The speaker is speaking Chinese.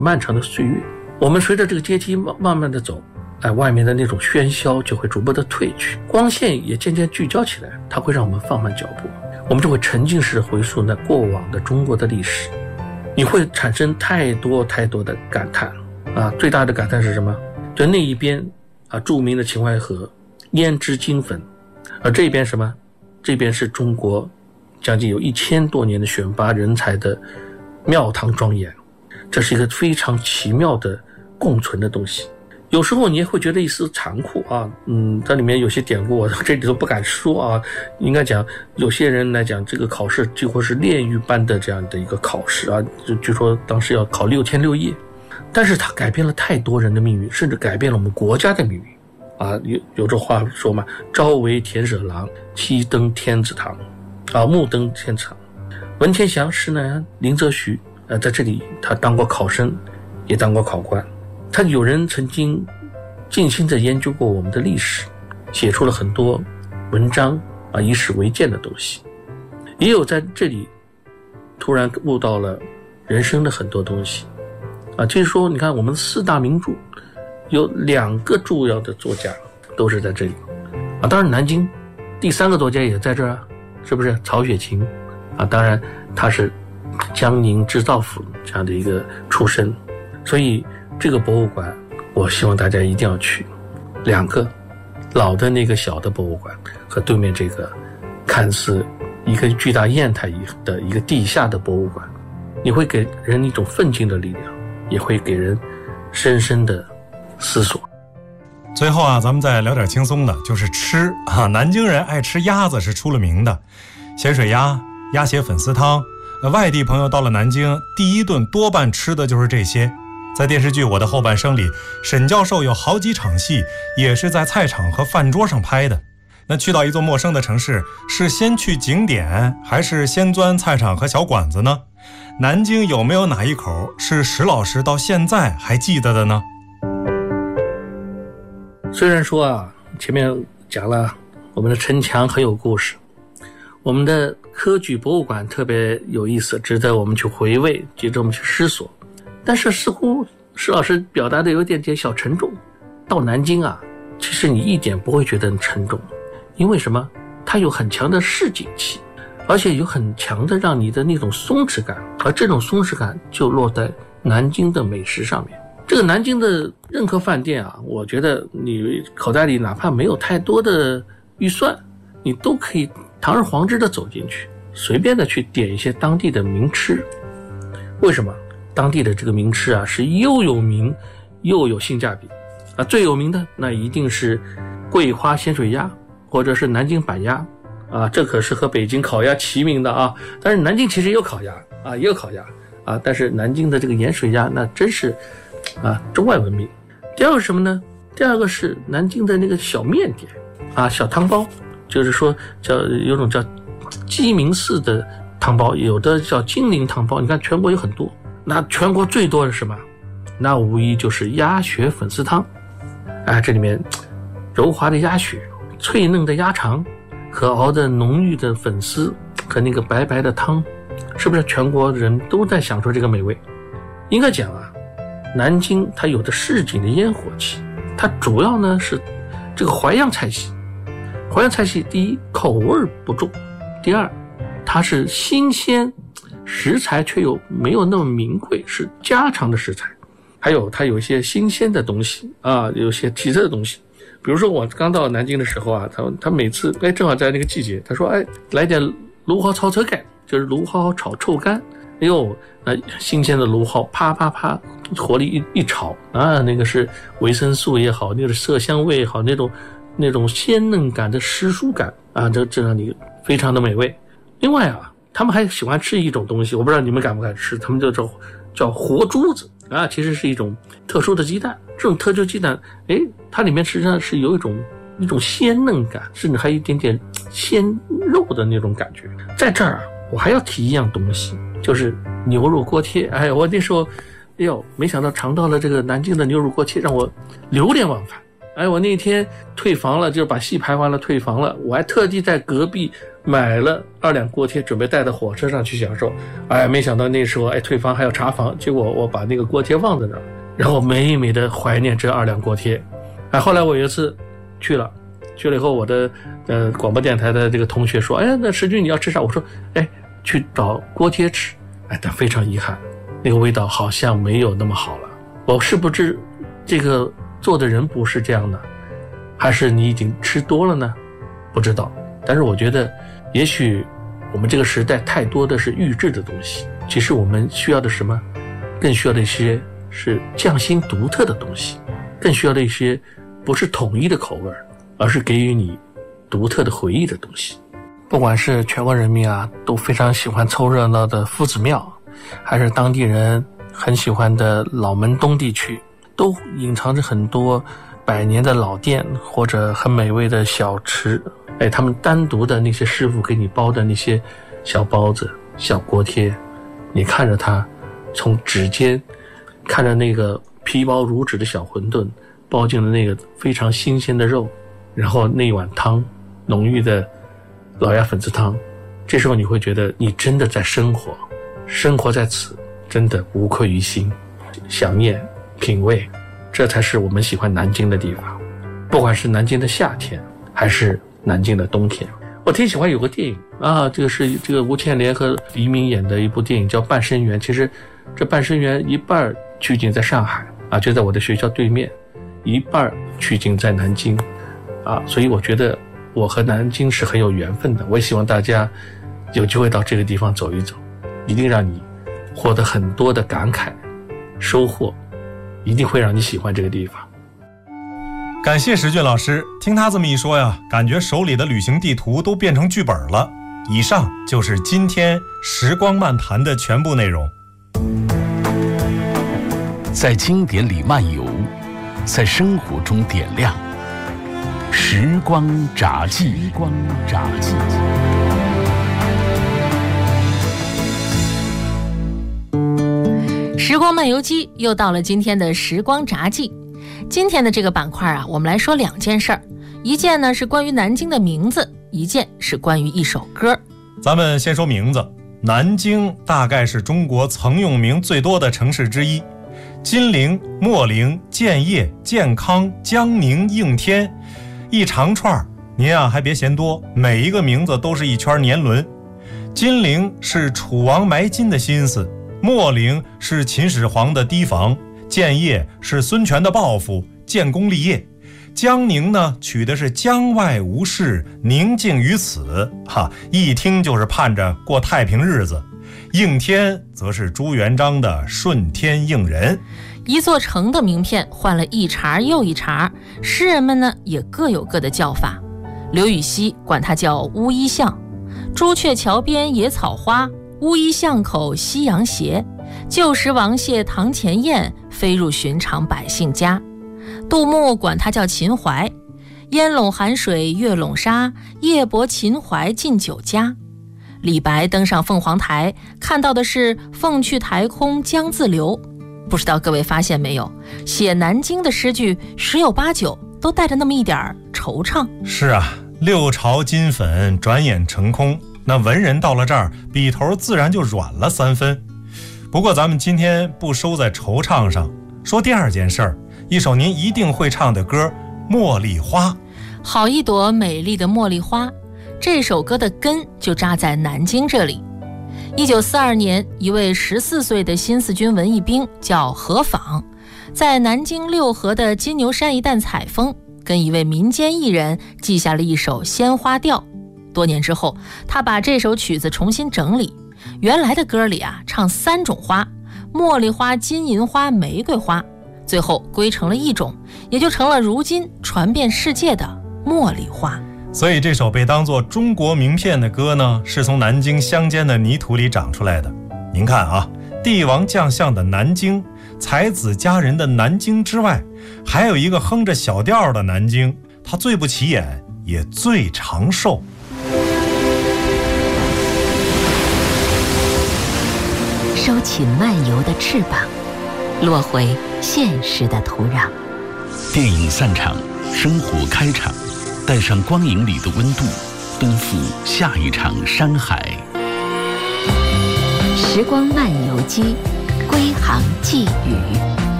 漫长的岁月。我们随着这个阶梯慢慢的走，外面的那种喧嚣就会逐步的褪去，光线也渐渐聚焦起来，它会让我们放慢脚步，我们就会沉浸式回溯那过往的中国的历史。你会产生太多的感叹最大的感叹是什么？就那一边著名的秦淮河胭脂金粉，而这边什么？这边是中国将近有1000多年的选拔人才的庙堂庄严，这是一个非常奇妙的共存的东西。有时候你也会觉得一丝残酷这里面有些典故我这里都不敢说应该讲有些人来讲这个考试几乎是炼狱般的这样的一个考试据说当时要考6天6夜，但是它改变了太多人的命运，甚至改变了我们国家的命运有这话说嘛，朝为田舍郎，夕登天子堂暮登天子堂。文天祥、施耐庵、林则徐在这里他当过考生，也当过考官。他有人曾经静心地研究过我们的历史，写出了很多文章以史为鉴的东西，也有在这里突然悟到了人生的很多东西就是说你看我们4大名著有2个重要的作家都是在这里当然南京第3个作家也在这儿是不是？曹雪芹当然他是江宁织造府这样的一个出身，所以这个博物馆我希望大家一定要去，2个老的那个小的博物馆和对面这个看似一个巨大砚台的一个地下的博物馆，你会给人一种奋进的力量，也会给人深深的思索。 最后咱们再聊点轻松的，就是吃南京人爱吃鸭子是出了名的，咸水鸭、鸭血粉丝汤，外地朋友到了南京第一顿多半吃的就是这些。在电视剧《我的后半生》里，沈教授有好几场戏也是在菜场和饭桌上拍的。那去到一座陌生的城市，是先去景点还是先钻菜场和小馆子呢？南京有没有哪一口是石老师到现在还记得的呢？ 虽然说前面讲了我们的城墙很有故事，我们的科举博物馆特别有意思，值得我们去回味，值得我们去思索，但是似乎石老师表达的有点小沉重。到南京其实你一点不会觉得很沉重，因为什么？它有很强的市井气，而且有很强的让你的那种松弛感，而这种松弛感就落在南京的美食上面。这个南京的任何饭店我觉得你口袋里哪怕没有太多的预算，你都可以堂而皇之的走进去，随便的去点一些当地的名吃。为什么？当地的这个名吃是又有名又有性价比最有名的那一定是桂花咸水鸭，或者是南京板鸭这可是和北京烤鸭齐名的但是南京其实也有烤鸭也有烤鸭但是南京的这个盐水鸭那真是中外闻名。第二个是什么呢？第二个是南京的那个小面点小汤包，就是说有种叫鸡鸣寺的汤包，有的叫金陵汤包，你看全国有很多。那全国最多的是什么？那无疑就是鸭血粉丝汤这里面柔滑的鸭血、脆嫩的鸭肠和熬的浓郁的粉丝和那个白白的汤，是不是全国人都在享受这个美味？应该讲南京它有的市井的烟火气，它主要呢是这个淮扬菜系。淮扬菜系第一口味不重，第二它是新鲜，食材却又没有那么名贵，是家常的食材，还有它有一些新鲜的东西有些奇特的东西。比如说我刚到南京的时候他每次正好在那个季节，他说来点芦蒿炒车干，就是芦蒿炒臭干。那新鲜的芦蒿啪啪啪火力一炒那个是维生素也好，那个色香味也好，那种鲜嫩感的湿疏感这让你非常的美味。另外他们还喜欢吃一种东西，我不知道你们敢不敢吃，他们叫活珠子其实是一种特殊的鸡蛋。这种特殊鸡蛋它里面实际上是有一种鲜嫩感，甚至还有一点点鲜肉的那种感觉。在这儿我还要提一样东西，就是牛肉锅贴。我那时候没想到尝到了这个南京的牛肉锅贴，让我流连忘返。 哎，我那天退房了，就是把戏排完了退房了，我还特地在隔壁买了2两锅贴，准备带到火车上去享受。哎，没想到那时候退房还要查房，结果我把那个锅贴忘在那儿，然后美美的怀念这2两锅贴。后来我有一次去了以后，我的广播电台的这个同学说，哎，那石军你要吃啥？我说，去找锅贴吃。但非常遗憾，那个味道好像没有那么好了。我是不是这个做的人不是这样的，还是你已经吃多了呢？不知道。但是我觉得也许我们这个时代太多的是预制的东西，其实我们需要的什么，更需要的一些是匠心独特的东西，更需要的一些不是统一的口味，而是给予你独特的回忆的东西。不管是全国人民都非常喜欢凑热闹的夫子庙，还是当地人很喜欢的老门东地区，都隐藏着很多100年的老店或者很美味的小吃。他们单独的那些师傅给你包的那些小包子、小锅贴，你看着它从指尖，看着那个皮薄如纸的小馄饨包进了那个非常新鲜的肉，然后那一碗汤，浓郁的老鸭粉丝汤，这时候你会觉得你真的在生活，生活在此，真的无愧于心，想念品味，这才是我们喜欢南京的地方。不管是南京的夏天还是南京的冬天。我挺喜欢有个电影这个是这个吴倩莲和黎明演的一部电影叫《半生缘》。其实这半生缘一半取景在上海就在我的学校对面，一半取景在南京所以我觉得我和南京是很有缘分的。我也希望大家有机会到这个地方走一走，一定让你获得很多的感慨收获，一定会让你喜欢这个地方。 感谢石俊老师，听他这么一说呀，感觉手里的旅行地图都变成剧本了。以上就是今天时光漫谈的全部内容。 在经典里漫游，在生活中点亮时光札记。 时光漫游记又到了今天的时光札记。今天的这个板块我们来说2件事儿，一件呢是关于南京的名字，一件是关于一首歌。 咱们先说名字，南京大概是中国曾用名最多的城市之一，金陵、秣陵、建业、建康、江宁、应天，一长串，您还别嫌多，每一个名字都是一圈年轮。金陵是楚王埋金的心思，秣陵是秦始皇的堤防，建业是孙权的抱负，建功立业。江宁呢，取的是江外无事，宁静于此，一听就是盼着过太平日子。应天则是朱元璋的顺天应人。 一座城的名片换了一茬又一茬，诗人们呢也各有各的叫法。刘禹锡管它叫乌衣巷，朱雀桥边野草花，乌衣巷口夕阳斜，旧时王谢堂前燕，飞入寻常百姓家。杜牧管它叫秦淮，烟笼寒水月笼沙，夜泊秦淮近酒家。李白登上凤凰台，看到的是凤去台空江自流。不知道各位发现没有，写南京的诗句十有八九都带着那么一点惆怅。 是啊，六朝金粉转眼成空，那文人到了这儿，笔头自然就软了3分。不过咱们今天不收在惆怅上，说第2件事儿，一首您一定会唱的歌《茉莉花》。 好一朵美丽的茉莉花，这首歌的根就扎在南京这里。1942年，一位14岁的新四军文艺兵叫何昉，在南京六合的金牛山一带采风，跟一位民间艺人记下了一首鲜花调。多年之后，他把这首曲子重新整理，原来的歌里唱3种花，茉莉花、金银花、玫瑰花，最后归成了一种，也就成了如今传遍世界的茉莉花。 所以这首被当作中国名片的歌呢，是从南京乡间的泥土里长出来的。您看帝王将相的南京，才子佳人的南京之外，还有一个哼着小调的南京，它最不起眼，也最长寿。 收起漫游的翅膀，落回现实的土壤。 电影散场， 生活开场，带上光影里的温度，奔赴下一场山海。 时光漫游记，归航寄语。